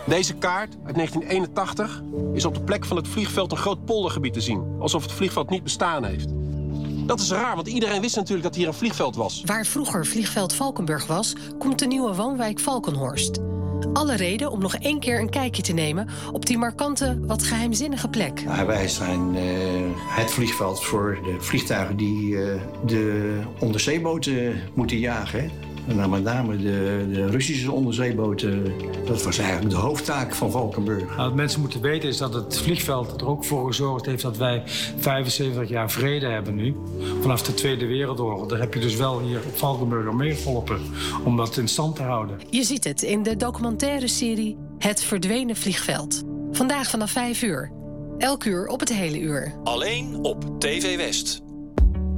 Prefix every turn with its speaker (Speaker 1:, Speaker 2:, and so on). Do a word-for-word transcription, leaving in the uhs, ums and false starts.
Speaker 1: Deze kaart uit negentien eenentachtig is op de plek van het vliegveld een groot poldergebied te zien. Alsof het vliegveld niet bestaan heeft. Dat is raar, want iedereen wist natuurlijk dat hier een vliegveld was.
Speaker 2: Waar vroeger vliegveld Valkenburg was, komt de nieuwe woonwijk Valkenhorst. Alle reden om nog één keer een kijkje te nemen op die markante, wat geheimzinnige plek.
Speaker 3: Nou, wij zijn uh, het vliegveld voor de vliegtuigen die uh, de onderzeeboten moeten jagen. Hè? En dan met name de, de Russische onderzeeboten. Dat was eigenlijk de hoofdtaak van Valkenburg.
Speaker 4: Nou, wat mensen moeten weten is dat het vliegveld er ook voor gezorgd heeft dat wij vijfenzeventig jaar vrede hebben nu. Vanaf de Tweede Wereldoorlog. Daar heb je dus wel hier op Valkenburg aan meegeholpen om dat in stand te houden.
Speaker 2: Je ziet het in de documentaire serie Het Verdwenen Vliegveld. Vandaag vanaf vijf uur. Elk uur op het hele uur.
Speaker 5: Alleen op T V West.